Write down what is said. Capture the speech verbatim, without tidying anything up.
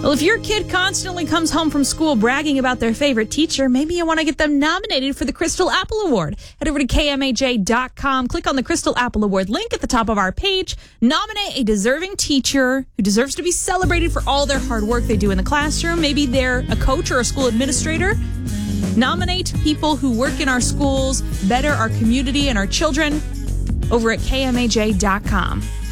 Well, if your kid constantly comes home from school bragging about their favorite teacher, maybe you want to get them nominated for the Crystal Apple Award. Head over to K M A J dot com. Click on the Crystal Apple Award link at the top of our page. Nominate a deserving teacher who deserves to be celebrated for all their hard work they do in the classroom. Maybe they're a coach or a school administrator. Nominate people who work in our schools, better our community and our children over at K M A J dot com.